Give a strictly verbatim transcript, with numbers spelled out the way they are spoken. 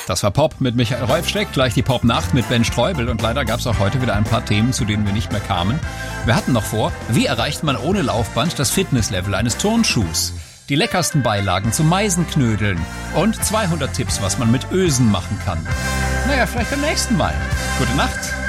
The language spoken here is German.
Das war Pop mit Michael Reufsteck, gleich die Pop-Nacht mit Ben Streubel und leider gab es auch heute wieder ein paar Themen, zu denen wir nicht mehr kamen. Wir hatten noch vor, wie erreicht man ohne Laufband das Fitnesslevel eines Turnschuhs? Die leckersten Beilagen zu Meisenknödeln und zweihundert Tipps, was man mit Ösen machen kann. Naja, vielleicht beim nächsten Mal. Gute Nacht.